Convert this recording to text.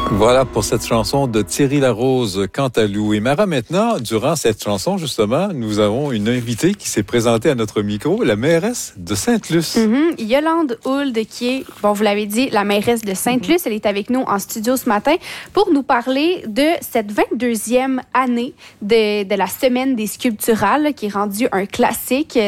Voilà pour cette chanson de Thierry Larose, Cantalou. Et Mara, maintenant, durant cette chanson, justement, nous avons une invitée qui s'est présentée à notre micro, la mairesse de Sainte-Luce. Yolande Hould, qui est, vous l'avez dit, la mairesse de Sainte-Luce. Elle est avec nous en studio ce matin pour nous parler de cette 22e année de la Semaine des sculpturales, qui est rendue un classique